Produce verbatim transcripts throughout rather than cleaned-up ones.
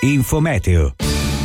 Infometeo.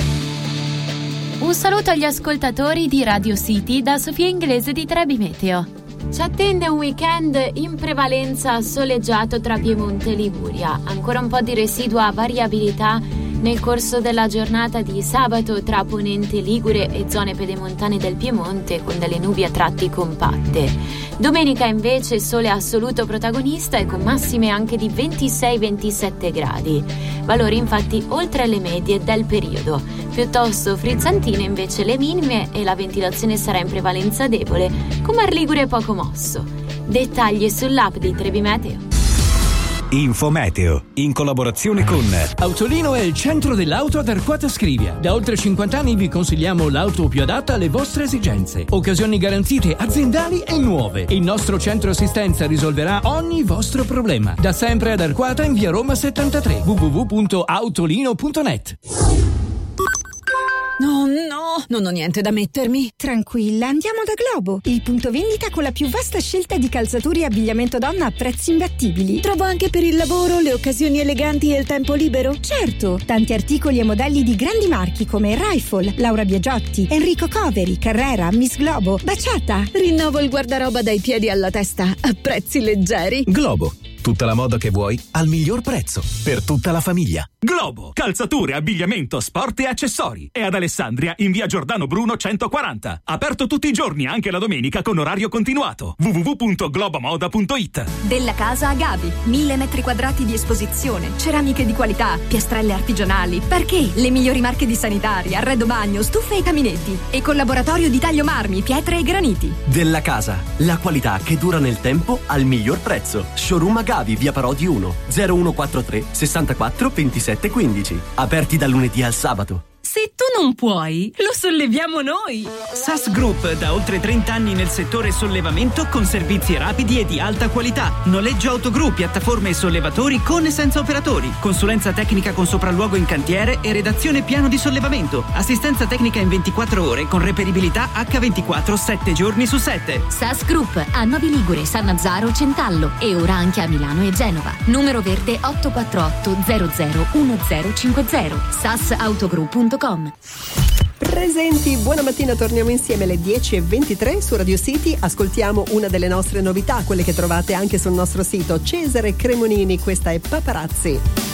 Un saluto agli ascoltatori di Radio City da Sofia Inglese di Trebi Meteo. Ci attende un weekend in prevalenza soleggiato tra Piemonte e Liguria. Ancora un po' di residua variabilità nel corso della giornata di sabato tra Ponente Ligure e zone pedemontane del Piemonte, con delle nubi a tratti compatte. Domenica invece sole assoluto protagonista e con massime anche di ventisei ventisette gradi. Valori infatti oltre le medie del periodo. Piuttosto frizzantine invece le minime e la ventilazione sarà in prevalenza debole, con Mar Ligure poco mosso. Dettagli sull'app di Trebi Meteo. Infometeo, in collaborazione con Autolino è il centro dell'auto ad Arquata Scrivia. Da oltre cinquanta anni vi consigliamo l'auto più adatta alle vostre esigenze. Occasioni garantite aziendali e nuove. Il nostro centro assistenza risolverà ogni vostro problema. Da sempre ad Arquata in via Roma settantatré. w w w punto autolino punto net. No, no, non ho niente da mettermi. Tranquilla, andiamo da Globo, il punto vendita con la più vasta scelta di calzature e abbigliamento donna a prezzi imbattibili. Trovo anche per il lavoro, le occasioni eleganti e il tempo libero? Certo, tanti articoli e modelli di grandi marchi come Rifle, Laura Biagiotti, Enrico Coveri, Carrera, Miss Globo, Baciata. Rinnovo il guardaroba dai piedi alla testa a prezzi leggeri. Globo, tutta la moda che vuoi al miglior prezzo per tutta la famiglia. Globo, calzature, abbigliamento, sport e accessori. È ad Alessandria in via Giordano Bruno centoquaranta. Aperto tutti i giorni, anche la domenica con orario continuato. w w w punto globomoda punto it. Della Casa Agavi, mille metri quadrati di esposizione, ceramiche di qualità, piastrelle artigianali, parquet, le migliori marche di sanitari, arredo bagno, stufe e caminetti e con laboratorio di taglio marmi, pietre e graniti. Della Casa, la qualità che dura nel tempo al miglior prezzo. Showroom Agavi, via Parodi uno, zero uno quattro tre sessantaquattro ventisette quindici. Aperti dal lunedì al sabato. Se tu non puoi, lo solleviamo noi! S A S Group, da oltre trenta anni nel settore sollevamento con servizi rapidi e di alta qualità. Noleggio autogru, piattaforme e sollevatori con e senza operatori. Consulenza tecnica con sopralluogo in cantiere e redazione piano di sollevamento. Assistenza tecnica in ventiquattro ore con reperibilità acca ventiquattro, sette giorni su sette. S A S Group a Novi Ligure, Sannazzaro, Centallo e ora anche a Milano e Genova. Numero verde otto quattro otto zero zero uno zero cinque zero. sasautogroup punto com. Presenti, buona mattina, torniamo insieme alle dieci e ventitré su Radio City. Ascoltiamo una delle nostre novità, quelle che trovate anche sul nostro sito. Cesare Cremonini, questa è Paparazzi.